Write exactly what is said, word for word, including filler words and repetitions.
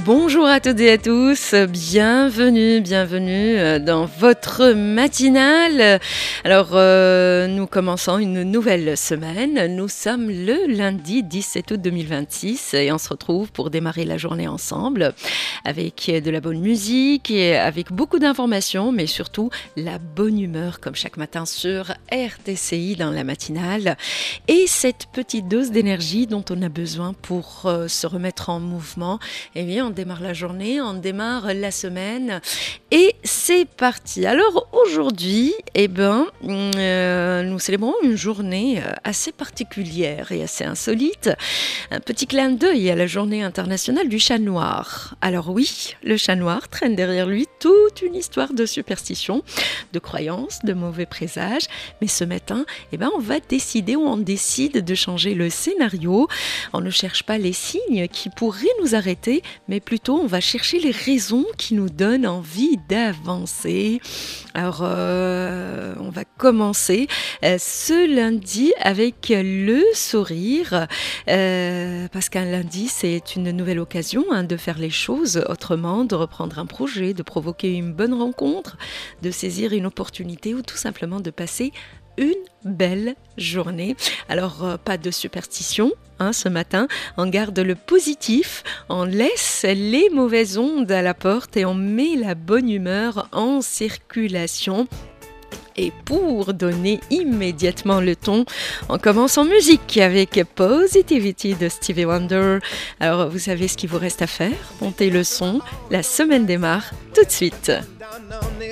Bonjour à toutes et à tous, bienvenue, bienvenue dans votre matinale. Alors, euh, nous commençons une nouvelle semaine. Nous sommes le lundi dix-sept août deux mille vingt-six et on se retrouve pour démarrer la journée ensemble avec de la bonne musique et avec beaucoup d'informations, mais surtout la bonne humeur comme chaque matin sur R T C I dans la matinale et cette petite dose d'énergie dont on a besoin pour euh, se remettre en mouvement. Eh bien, on démarre la journée, on démarre la semaine et c'est parti. Alors aujourd'hui, eh ben, euh, nous célébrons une journée assez particulière et assez insolite. Un petit clin d'œil à la journée internationale du chat noir. Alors oui, le chat noir traîne derrière lui toute une histoire de superstition, de croyances, de mauvais présages. Mais ce matin, eh ben, on va décider ou on décide de changer le scénario. On ne cherche pas les signes qui pourraient nous arrêter, mais plutôt on va chercher les raisons qui nous donnent envie d'avancer. Alors euh, on va commencer euh, ce lundi avec le sourire, euh, parce qu'un lundi c'est une nouvelle occasion hein, de faire les choses autrement, de reprendre un projet, de provoquer une bonne rencontre, de saisir une opportunité ou tout simplement de passer une belle journée. Alors, euh, pas de superstition hein, ce matin. On garde le positif, on laisse les mauvaises ondes à la porte et on met la bonne humeur en circulation. Et pour donner immédiatement le ton, on commence en musique avec Positivity de Stevie Wonder. Alors, vous savez ce qu'il vous reste à faire? Montez le son, la semaine démarre tout de suite.